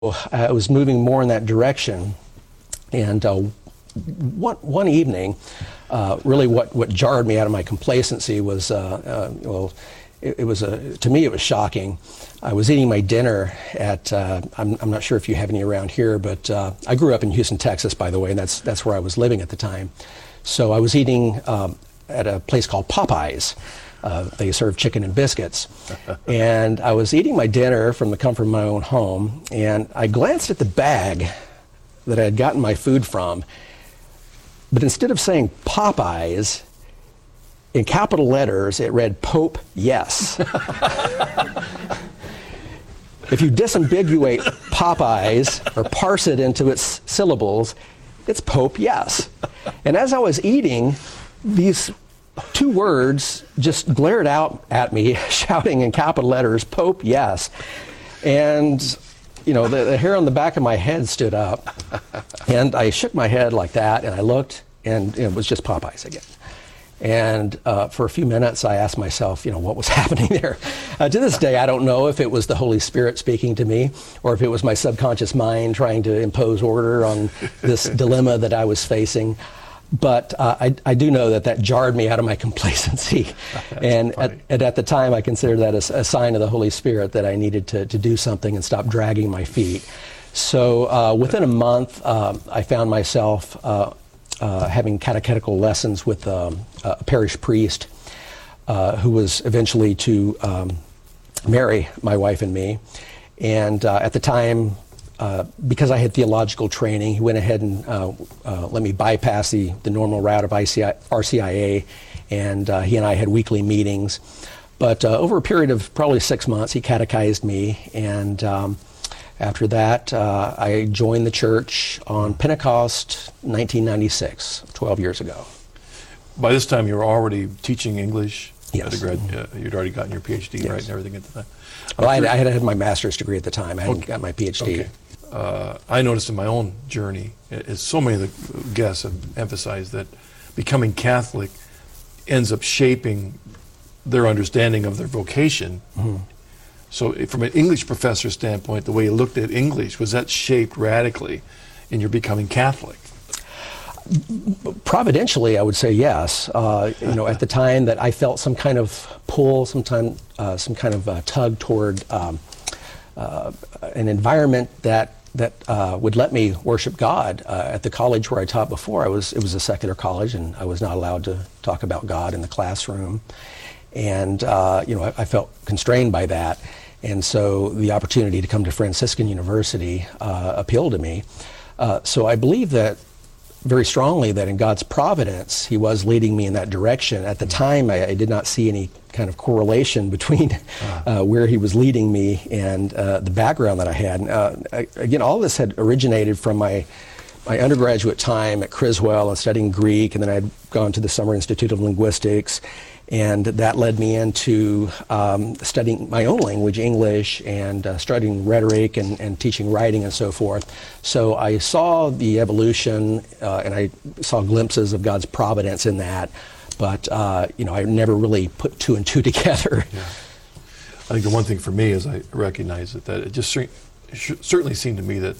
I was moving more in that direction. And one evening, really what jarred me out of my complacency was, to me it was shocking. I was eating my dinner at, I'm not sure if you have any around here, but I grew up in Houston, Texas, by the way, and that's where I was living at the time. So I was eating at a place called Popeyes. They serve chicken and biscuits. And I was eating my dinner from the comfort of my own home, and I glanced at the bag that I had gotten my food from, but instead of saying Popeyes, in capital letters, it read Pope Yes. If you disambiguate Popeyes or parse it into its syllables, it's Pope Yes. And as I was eating, these two words just glared out at me, shouting in capital letters, Pope Yes. And you know, the hair on the back of my head stood up, and I shook my head like that, and I looked, and it was just Popeyes again. And for a few minutes, I asked myself, what was happening there? To this day, I don't know if it was the Holy Spirit speaking to me, or if it was my subconscious mind trying to impose order on this dilemma that I was facing. But I do know that jarred me out of my complacency. And at the time, I considered that a sign of the Holy Spirit that I needed to do something and stop dragging my feet. So within a month, I found myself having catechetical lessons with a parish priest who was eventually to marry my wife and me. And at the time, because I had theological training, he went ahead and let me bypass the normal route of RCIA, and he and I had weekly meetings. But over a period of probably 6 months, he catechized me, and after that, I joined the church on Pentecost 1996, 12 years ago. By this time, you were already teaching English? Yes. You'd already gotten your PhD, yes. Right, and everything at the time? Well, I had my master's degree at the time. I hadn't got my PhD. Okay. I noticed in my own journey, as so many of the guests have emphasized, that becoming Catholic ends up shaping their understanding of their vocation. Mm-hmm. So from an English professor standpoint, the way you looked at English, was that shaped radically in your becoming Catholic? Providentially, I would say yes. At the time that I felt some kind of pull, some kind of tug toward an environment that would let me worship God. At the college where I taught before, it was a secular college, and I was not allowed to talk about God in the classroom. And I felt constrained by that. And so the opportunity to come to Franciscan University appealed to me. So I believe that very strongly that in God's providence, He was leading me in that direction. At the time, I did not see any kind of correlation between where He was leading me and the background that I had. Again, all this had originated from my undergraduate time at Criswell and studying Greek, and then I'd gone to the Summer Institute of Linguistics, and that led me into studying my own language, English, and studying rhetoric and teaching writing and so forth. So I saw the evolution, and I saw glimpses of God's providence in that, but I never really put two and two together. Yeah. I think the one thing for me is I recognize that it just certainly seemed to me that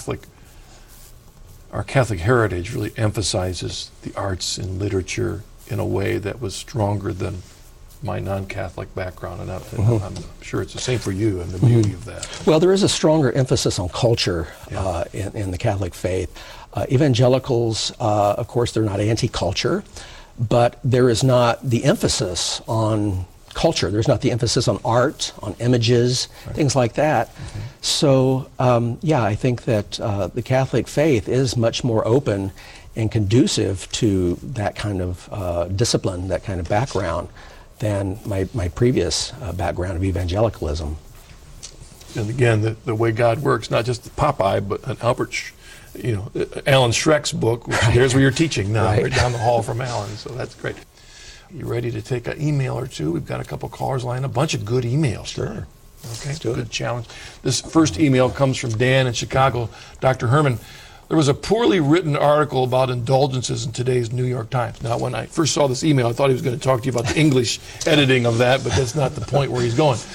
our Catholic heritage really emphasizes the arts and literature in a way that was stronger than my non-Catholic background, and I'm sure it's the same for you, and the beauty of that. Well, there is a stronger emphasis on culture in the Catholic faith. Evangelicals, of course, they're not anti-culture, but there is not the emphasis on culture. There's not the emphasis on art, on images, right. Things like that. Mm-hmm. So, I think that the Catholic faith is much more open and conducive to that kind of discipline, that kind of background, than my previous background of evangelicalism. And again, the way God works, not just Popeye, but an Alan Schreck's book, which right. There's where you're teaching now, right. Right down the hall from Alan, so that's great. You ready to take an email or two? We've got a couple callers lined up, a bunch of good emails. Sure. Okay, good challenge. This first email comes from Dan in Chicago. Dr. Herman, there was a poorly written article about indulgences in today's New York Times. Now, when I first saw this email, I thought he was going to talk to you about the English editing of that, but that's not the point where he's going.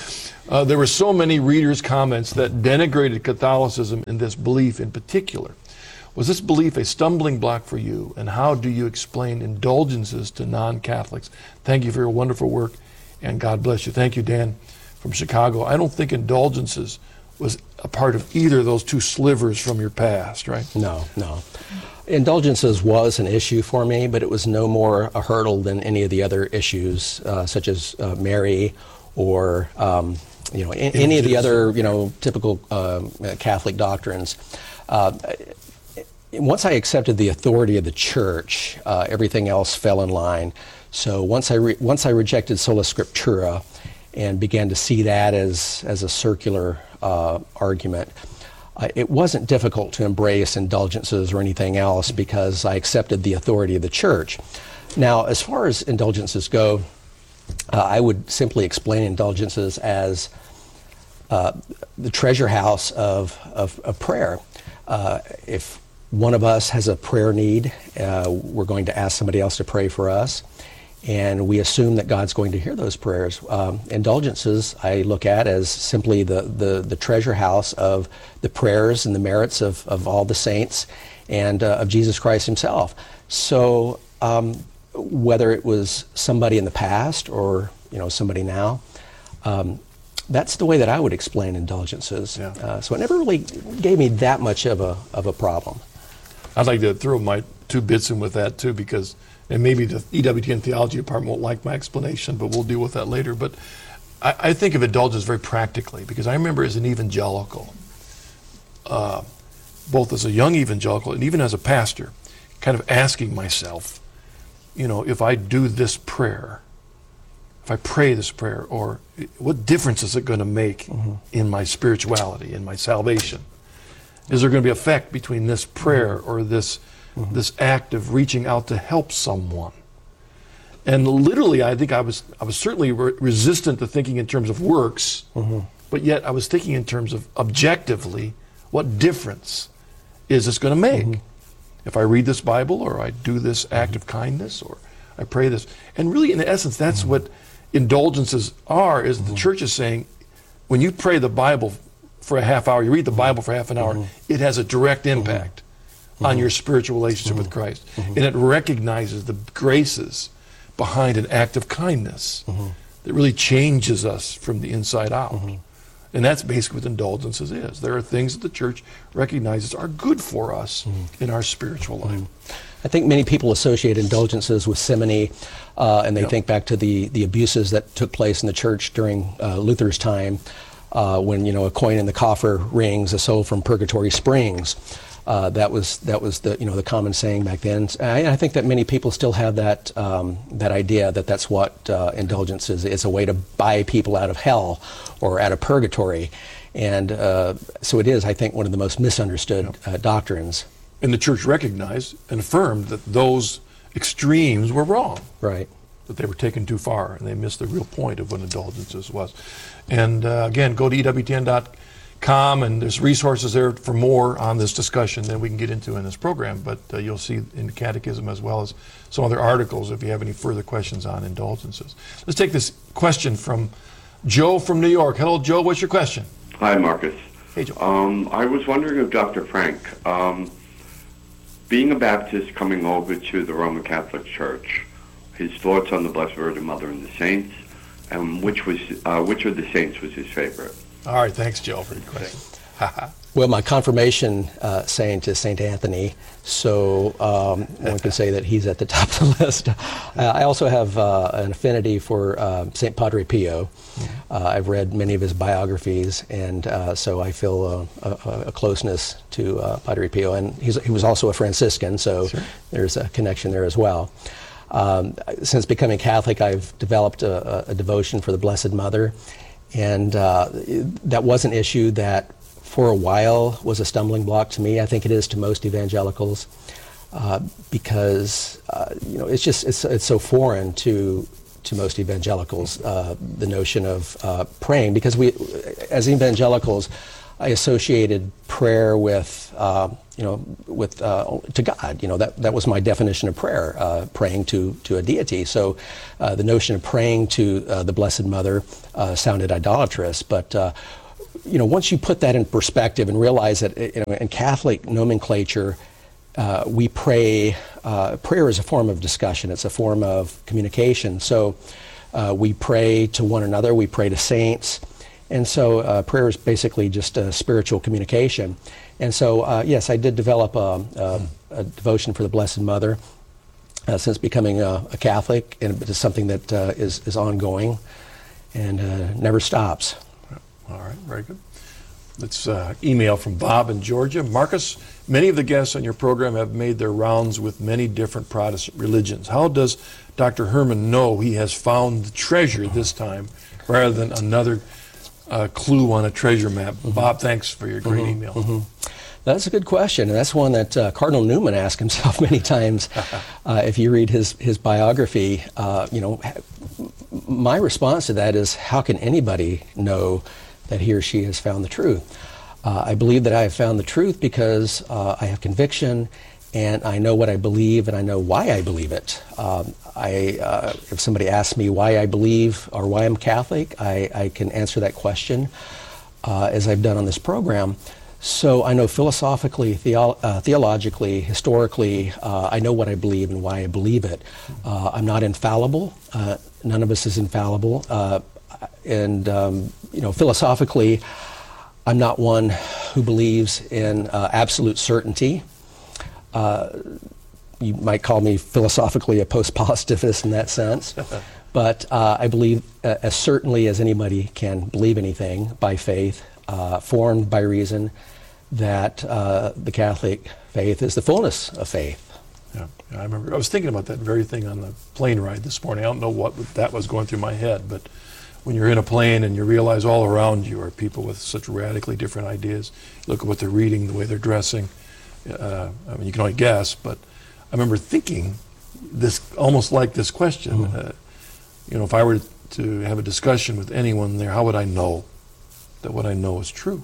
There were so many readers' comments that denigrated Catholicism in this belief in particular. Was this belief a stumbling block for you, and how do you explain indulgences to non-Catholics? Thank you for your wonderful work, and God bless you. Thank you, Dan, from Chicago. I don't think indulgences was a part of either of those two slivers from your past, right? No. Indulgences was an issue for me, but it was no more a hurdle than any of the other issues, such as Mary or any of the other typical Catholic doctrines. Once I accepted the authority of the Church, everything else fell in line. So once I rejected sola scriptura and began to see that as a circular argument, it wasn't difficult to embrace indulgences or anything else because I accepted the authority of the Church. Now, as far as indulgences go, I would simply explain indulgences as the treasure house of prayer. If one of us has a prayer need, we're going to ask somebody else to pray for us, and we assume that God's going to hear those prayers. Indulgences I look at as simply the treasure house of the prayers and the merits of all the saints and of Jesus Christ himself. So whether it was somebody in the past or somebody now, that's the way that I would explain indulgences. Yeah. So it never really gave me that much of a problem. I'd like to throw my 2 bits in with that too, because, and maybe the EWTN theology department won't like my explanation, but we'll deal with that later. But I think of indulgence very practically, because I remember as an evangelical, both as a young evangelical and even as a pastor, kind of asking myself, if I do this prayer, if I pray this prayer, or what difference is it going to make in my spirituality, in my salvation? Is there going to be effect between this prayer or this act of reaching out to help someone? And literally, I think I was certainly resistant to thinking in terms of works, but yet I was thinking in terms of objectively, what difference is this going to make? If I read this Bible, or I do this act of kindness, or I pray this. And really, in essence, that's what indulgences are, is the Church is saying, when you pray the Bible for a half hour, you read the Bible for half an hour, it has a direct impact on your spiritual relationship with Christ. And it recognizes the graces behind an act of kindness that really changes us from the inside out. And that's basically what indulgences is. There are things that the Church recognizes are good for us in our spiritual life. I think many people associate indulgences with simony, and they think back to the abuses that took place in the Church during Luther's time, when a coin in the coffer rings, a soul from purgatory springs. That was the common saying back then. I think that many people still have that idea that that's what indulgence is. It's a way to buy people out of hell or out of purgatory, and so it is, I think, one of the most misunderstood doctrines. And the Church recognized and affirmed that those extremes were wrong. Right. That they were taken too far, and they missed the real point of what indulgences was. And again, go to EWTN.com, and there's resources there for more on this discussion than we can get into in this program, but you'll see in the Catechism as well as some other articles if you have any further questions on indulgences. Let's take this question from Joe from New York. Hello, Joe. What's your question? Hi, Marcus. Hey, Joe. I was wondering of Dr. Frank, being a Baptist coming over to the Roman Catholic Church, his thoughts on the Blessed Virgin Mother and the saints, and which of the saints was his favorite? All right, thanks, Joe, for your question. Well, my confirmation saint is St. Anthony, so one can say that he's at the top of the list. I also have an affinity for St. Padre Pio. I've read many of his biographies, and so I feel a closeness to Padre Pio. And he was also a Franciscan, so there's a connection there as well. Since becoming Catholic, I've developed a devotion for the Blessed Mother, and that was an issue that for a while was a stumbling block to me. I think it is to most evangelicals, because it's so foreign to most evangelicals, the notion of praying, because we, as evangelicals, I associated prayer with to God. That was my definition of prayer, praying to a deity. So the notion of praying to the Blessed Mother sounded idolatrous, but once you put that in perspective and realize that in Catholic nomenclature, we pray. Prayer is a form of discussion. It's a form of communication. So we pray to one another. We pray to saints. And so prayer is basically just a spiritual communication. And so, yes, I did develop a devotion for the Blessed Mother since becoming a Catholic, and it is something that is ongoing and never stops. All right, very good. Let's email from Bob in Georgia. Marcus, many of the guests on your program have made their rounds with many different Protestant religions. How does Dr. Herman know he has found the treasure this time rather than another clue on a treasure map? Bob, thanks for your great email. That's a good question, and that's one that Cardinal Newman asked himself many times. If you read his biography, my response to that is, how can anybody know that he or she has found the truth? I believe that I have found the truth because I have conviction, and I know what I believe, and I know why I believe it. If somebody asks me why I believe or why I'm Catholic, I can answer that question as I've done on this program. So I know philosophically, theologically, historically, I know what I believe and why I believe it. I'm not infallible. None of us is infallible. Philosophically, I'm not one who believes in absolute certainty. You might call me philosophically a post-positivist in that sense. But I believe as certainly as anybody can believe anything by faith, formed by reason, that the Catholic faith is the fullness of faith. Yeah, I remember. I was thinking about that very thing on the plane ride this morning. I don't know what that was going through my head, but when you're in a plane and you realize all around you are people with such radically different ideas, look at what they're reading, the way they're dressing. I mean, you can only guess, but I remember thinking this, almost like this question. If I were to have a discussion with anyone there, how would I know that what I know is true?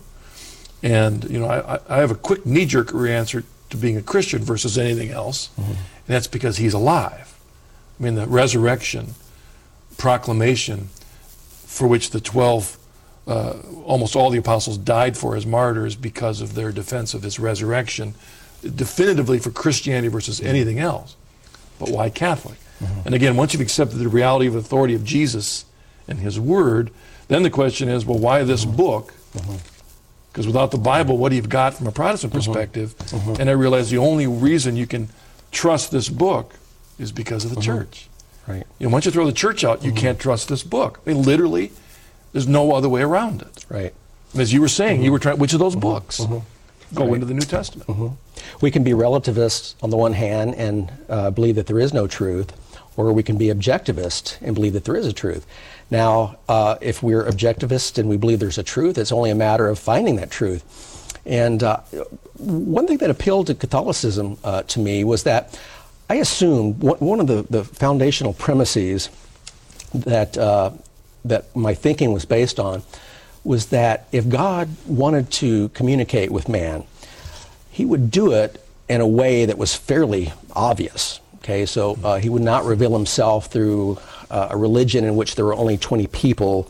And I have a quick knee-jerk answer to being a Christian versus anything else, and that's because he's alive. I mean, the resurrection proclamation for which the 12, almost all the apostles died for as martyrs because of their defense of his resurrection, definitively for Christianity versus anything else. But why Catholic? And again, once you've accepted the reality of authority of Jesus and his word, then the question is, well, why this book? Because without the Bible, what do you got from a Protestant perspective? And I realized the only reason you can trust this book is because of the church. Right. Once you throw the church out, you can't trust this book. I mean, literally, there's no other way around it. Right. As you were saying, you were trying, which of those books go into the New Testament? We can be relativists on the one hand and believe that there is no truth, or we can be objectivist and believe that there is a truth. Now, if we're objectivist and we believe there's a truth, it's only a matter of finding that truth. And one thing that appealed to Catholicism to me was that I assumed one of the foundational premises that that my thinking was based on was that if God wanted to communicate with man, he would do it in a way that was fairly obvious. Okay, so he would not reveal himself through a religion in which there were only 20 people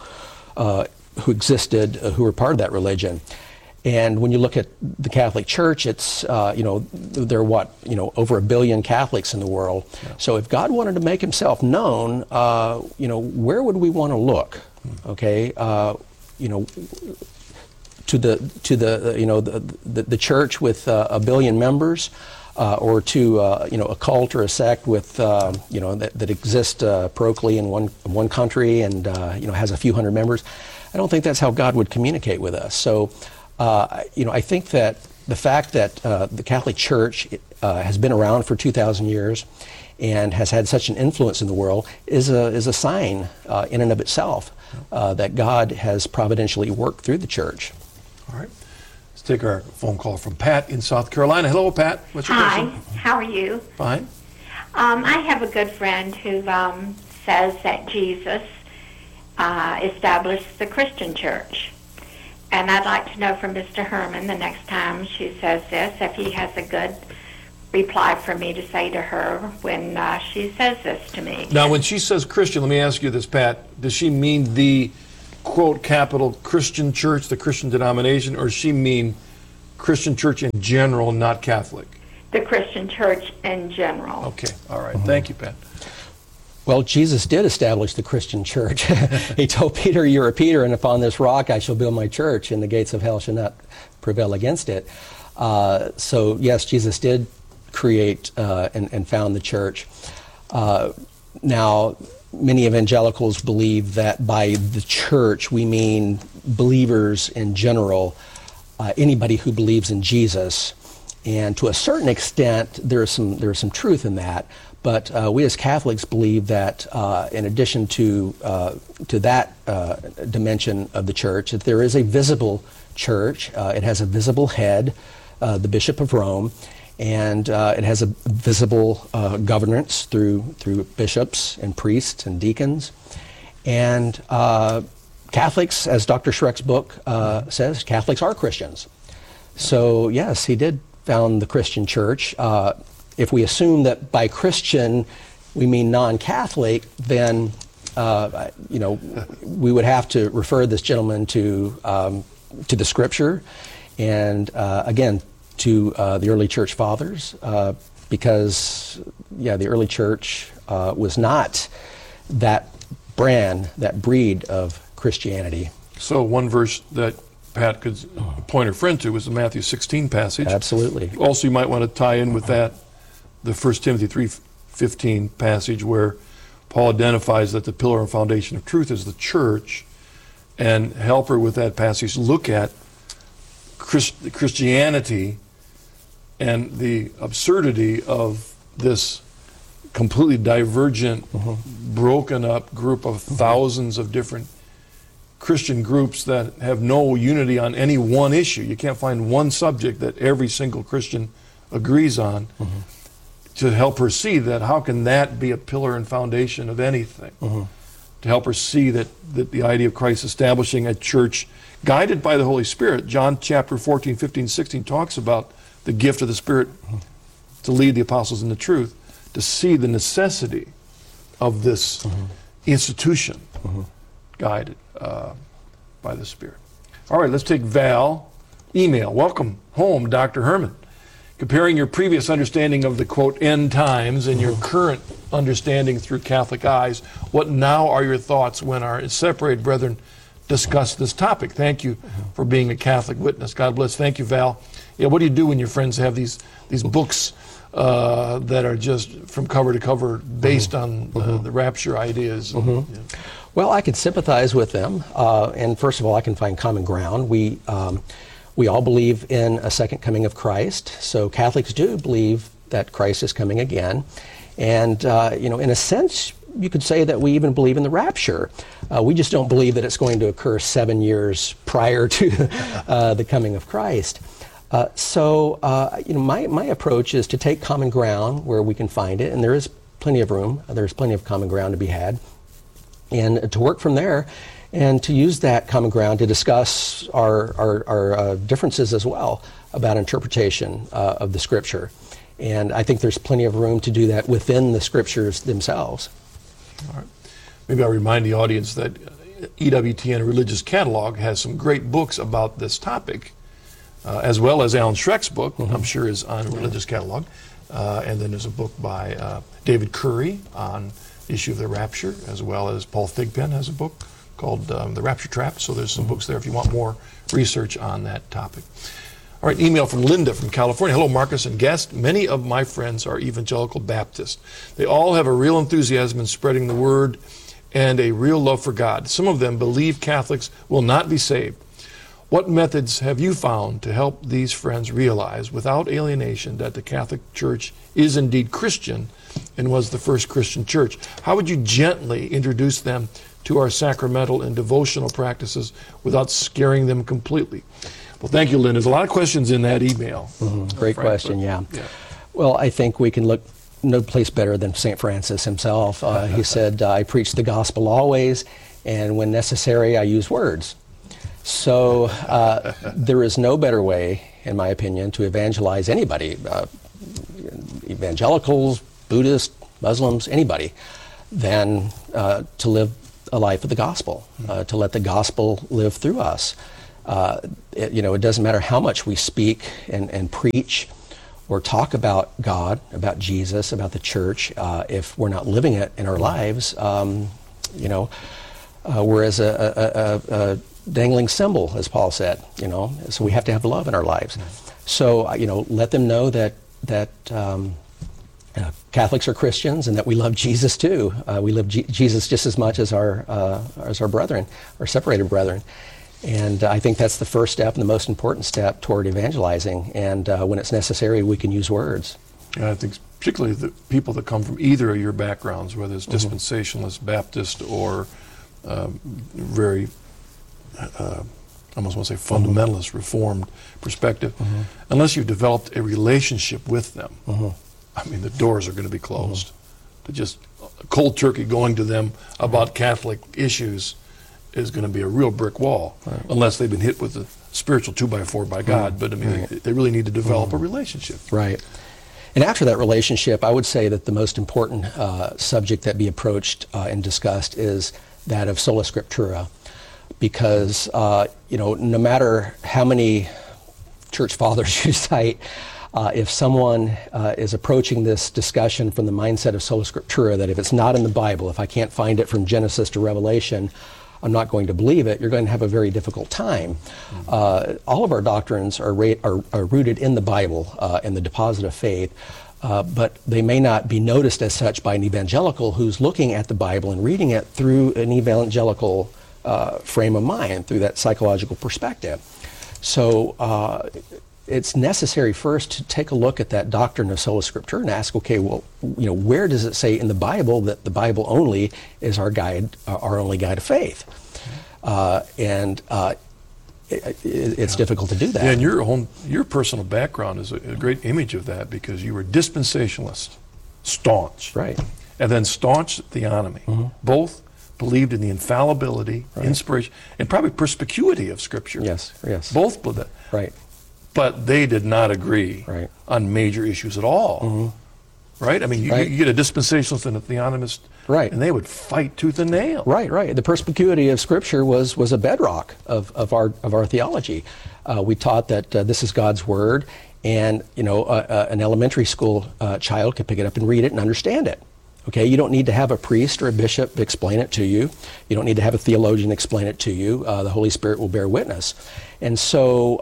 who existed who were part of that religion. And when you look at the Catholic Church, it's, there are over 1 billion Catholics in the world. Yeah. So if God wanted to make himself known, where would we want to look? Okay, to the church with 1 billion members, or to a cult or a sect with that exists parochially in one country and has a few hundred members. I don't think that's how God would communicate with us. So. I think that the fact that the Catholic Church has been around for 2,000 years and has had such an influence in the world is a sign in and of itself that God has providentially worked through the Church. All right. Let's take our phone call from Pat in South Carolina. Hello, Pat. What's your question? Hi. How are you? Fine. I have a good friend who says that Jesus established the Christian church. And I'd like to know from Mr. Herman the next time she says this, if he has a good reply for me to say to her when she says this to me. Now, when she says Christian, let me ask you this, Pat. Does she mean the, quote, capital Christian church, the Christian denomination, or does she mean Christian church in general, not Catholic? The Christian church in general. Okay, all right. Thank you, Pat. Well, Jesus did establish the Christian church. He told Peter, "You're a Peter, and upon this rock I shall build my church, and the gates of hell shall not prevail against it." So, yes, Jesus did create and found the church. Now, many evangelicals believe that by the church we mean believers in general, anybody who believes in Jesus. And to a certain extent, there's some truth in that. But we as Catholics believe that in addition to that dimension of the church, that there is a visible church. It has a visible head, the Bishop of Rome, and it has a visible governance through bishops and priests and deacons. And Catholics, as Dr. Schreck's book says, Catholics are Christians. So yes, he did found the Christian church. If we assume that by Christian we mean non-Catholic, then we would have to refer this gentleman to the Scripture, and again to the early church fathers, because the early church was not that breed of Christianity. So one verse that Pat could point her friend to was the Matthew 16 passage. Absolutely. Also, you might want to tie in with that the 1 Timothy 3:15 passage where Paul identifies that the pillar and foundation of truth is the church, and help her with that passage look at Christianity and the absurdity of this completely divergent, broken up group of thousands of different Christian groups that have no unity on any one issue. You can't find one subject that every single Christian agrees on. To help her see that, how can that be a pillar and foundation of anything? To help her see that the idea of Christ establishing a church guided by the Holy Spirit. John chapter 14, 15, 16 talks about the gift of the Spirit to lead the apostles in the truth, to see the necessity of this institution guided by the Spirit. All right, let's take Val. Email. Welcome home, Dr. Herman. Comparing your previous understanding of the, quote, end times and your current understanding through Catholic eyes, what now are your thoughts when our separated brethren discuss this topic? Thank you for being a Catholic witness. God bless. Thank you, Val. Yeah, what do you do when your friends have these books that are just from cover to cover based on the rapture ideas? Well, I can sympathize with them, and first of all, I can find common ground. We all believe in a second coming of Christ, so Catholics do believe that Christ is coming again. And, in a sense, you could say that we even believe in the rapture. We just don't believe that it's going to occur 7 years prior to the coming of Christ. My approach is to take common ground where we can find it, and there is plenty of room. There's plenty of common ground to be had, and to work from there, and to use that common ground to discuss our differences as well about interpretation of the Scripture. And I think there's plenty of room to do that within the Scriptures themselves. All right. Maybe I'll remind the audience that EWTN Religious Catalog has some great books about this topic, as well as Alan Schreck's book, I'm sure is on Religious Catalog. And then there's a book by David Curry on the issue of the rapture, as well as Paul Thigpen has a book called The Rapture Trap. So there's some books there if you want more research on that topic. All right, email from Linda from California. Hello, Marcus and guest. Many of my friends are evangelical Baptists. They all have a real enthusiasm in spreading the word and a real love for God. Some of them believe Catholics will not be saved. What methods have you found to help these friends realize without alienation that the Catholic Church is indeed Christian and was the first Christian church? How would you gently introduce them to our sacramental and devotional practices without scaring them completely? Well, thank you, Lynn. There's a lot of questions in that email. Great question, yeah. Well, I think we can look no place better than St. Francis himself. He said, I preach the gospel always, and when necessary, I use words. So there is no better way, in my opinion, to evangelize anybody, evangelicals, Buddhists, Muslims, anybody, than to live a life of the gospel, to let the gospel live through us. It doesn't matter how much we speak and preach or talk about God, about Jesus, about the church, if we're not living it in our lives, we're as a dangling symbol, as Paul said, so we have to have love in our lives. So, let them know that Catholics are Christians and that we love Jesus too. We love Jesus just as much as our brethren, our separated brethren. And I think that's the first step and the most important step toward evangelizing. And when it's necessary, we can use words. And I think particularly the people that come from either of your backgrounds, whether it's dispensationalist, Baptist, or very, I almost want to say fundamentalist, Reformed perspective, unless you've developed a relationship with them, I mean, the doors are going to be closed. To just cold turkey going to them about Catholic issues is going to be a real brick wall, unless they've been hit with a spiritual 2x4 by God. But I mean, they really need to develop a relationship. Right. And after that relationship, I would say that the most important subject that be approached and discussed is that of sola scriptura, because no matter how many church fathers you cite, if someone is approaching this discussion from the mindset of sola scriptura, that if it's not in the Bible, if I can't find it from Genesis to Revelation, I'm not going to believe it, you're going to have a very difficult time. All of our doctrines are rooted in the Bible and the deposit of faith, but they may not be noticed as such by an evangelical who's looking at the Bible and reading it through an evangelical frame of mind, through that psychological perspective. So it's necessary first to take a look at that doctrine of sola scriptura and ask, okay, well, where does it say in the Bible that the Bible only is our guide, our only guide of faith? It's difficult to do that. Yeah, and your personal background is a great image of that, because you were dispensationalist, staunch, Right. and then staunch theonomy. Both believed in the infallibility, inspiration, and probably perspicuity of Scripture. Yes. Both believed that. Right. But they did not agree on major issues at all. Right? I mean, you get a dispensationalist and a theonomist, and they would fight tooth and nail. Right. The perspicuity of Scripture was a bedrock of our theology. We taught that this is God's Word, and an elementary school child could pick it up and read it and understand it. Okay, you don't need to have a priest or a bishop explain it to you. You don't need to have a theologian explain it to you. The Holy Spirit will bear witness. And so,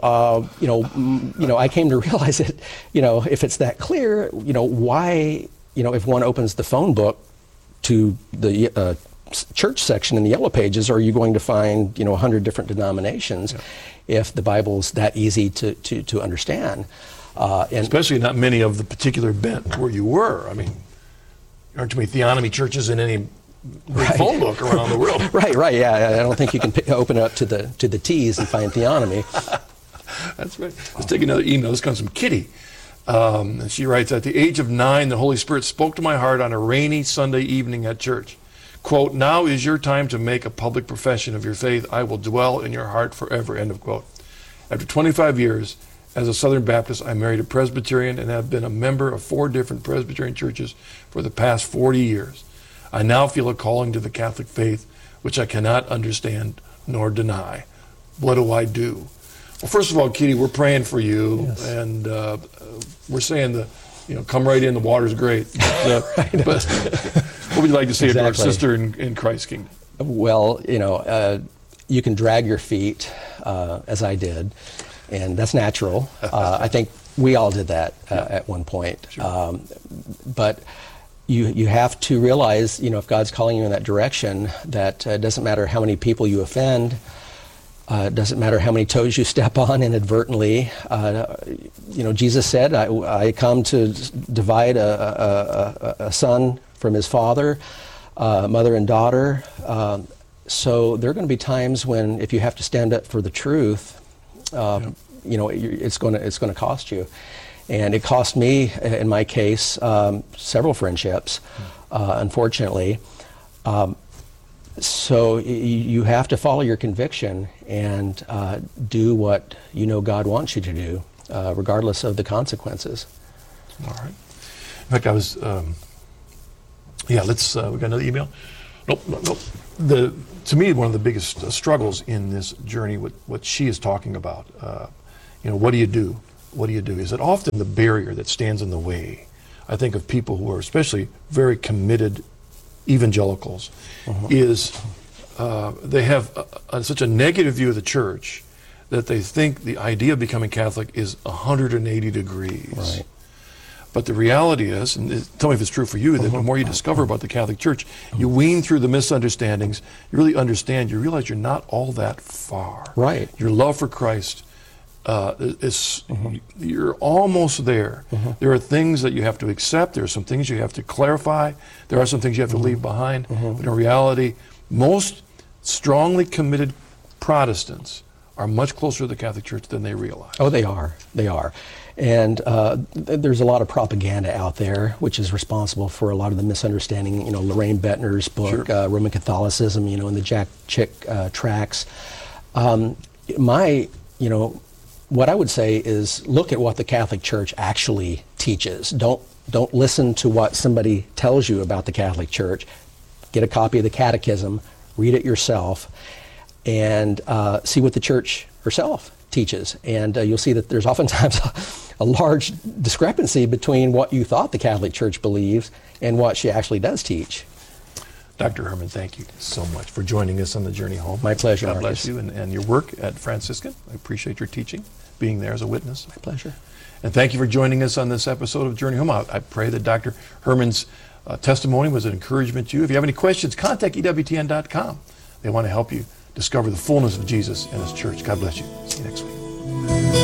I came to realize that, if it's that clear, why, if one opens the phone book to the church section in the Yellow Pages, are you going to find, 100 different denominations if the Bible's that easy to understand? And especially not many of the particular bent where you were. I mean, there aren't too many theonomy churches in any phone book around the world. Right. Yeah, I don't think you can open it up to the T's and find theonomy. That's right. Let's take another email. This comes from Kitty. And she writes, at the age of 9, the Holy Spirit spoke to my heart on a rainy Sunday evening at church. Quote, now is your time to make a public profession of your faith. I will dwell in your heart forever, end of quote. After 25 years, as a Southern Baptist, I married a Presbyterian and have been a member of 4 different Presbyterian churches for the past 40 years. I now feel a calling to the Catholic faith, which I cannot understand nor deny. What do I do? Well, first of all, Kitty, we're praying for you, and we're saying come right in, the water's great. But what would you like to say to our sister in Christ's kingdom? Well, you can drag your feet, as I did, and that's natural. I think we all did that at one point. Sure. But you have to realize, if God's calling you in that direction, that it doesn't matter how many people you offend, it doesn't matter how many toes you step on inadvertently. Jesus said, I come to divide a son from his father, mother and daughter. So there are going to be times when, if you have to stand up for the truth, it's going to cost you, and it cost me, in my case, several friendships, unfortunately. So you have to follow your conviction and do what you know God wants you to do, regardless of the consequences. All right. In fact, I was, yeah, let's, we got another email? Nope. To me, one of the biggest struggles in this journey, what she is talking about, what do you do? What do you do? Is it often the barrier that stands in the way? I think of people who are especially very committed evangelicals, is they have such a negative view of the church that they think the idea of becoming Catholic is 180 degrees. Right. But the reality is, and tell me if it's true for you, that the more you discover about the Catholic Church, you wean through the misunderstandings, you really understand, you realize you're not all that far. Right. Your love for Christ you're almost there. There are things that you have to accept, there are some things you have to clarify, there are some things you have to leave behind, but in reality, most strongly committed Protestants are much closer to the Catholic Church than they realize. Oh, they are. They are. And there's a lot of propaganda out there, which is responsible for a lot of the misunderstanding. Lorraine Bettner's book, Sure. Roman Catholicism, and the Jack Chick tracts. What I would say is look at what the Catholic Church actually teaches. Don't listen to what somebody tells you about the Catholic Church. Get a copy of the Catechism, read it yourself, and see what the Church herself teaches. And you'll see that there's oftentimes a large discrepancy between what you thought the Catholic Church believes and what she actually does teach. Dr. Herman, thank you so much for joining us on the journey home. My pleasure, God bless Marcus. you and your work at Franciscan. I appreciate your teaching, being there as a witness. My pleasure. And thank you for joining us on this episode of Journey Home. I pray that Dr. Herman's testimony was an encouragement to you. If you have any questions, contact EWTN.com. They want to help you discover the fullness of Jesus and His church. God bless you. See you next week.